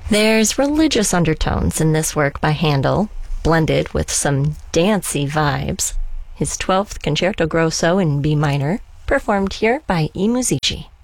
There's religious undertones in this work by Handel, blended with some dancey vibes. His 12th Concerto Grosso in B minor, performed here by I Musici.